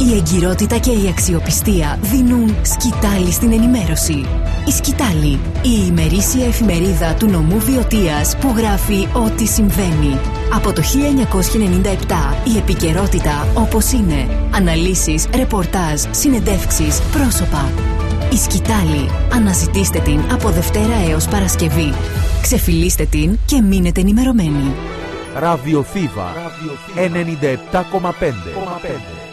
Η εγκυρότητα και η αξιοπιστία δίνουν σκητάλη στην ενημέρωση. Η Σκητάλη, η ημερήσια εφημερίδα του νομού Βιωτίας που γράφει ό,τι συμβαίνει. Από το 1997 η επικαιρότητα όπως είναι. Αναλύσεις, ρεπορτάζ, συνεντεύξεις, πρόσωπα. Η Σκητάλη. Αναζητήστε την από Δευτέρα έως Παρασκευή. Ξεφυλίστε την και μείνετε ενημερωμένοι. Ραδιοφύβα 97,5.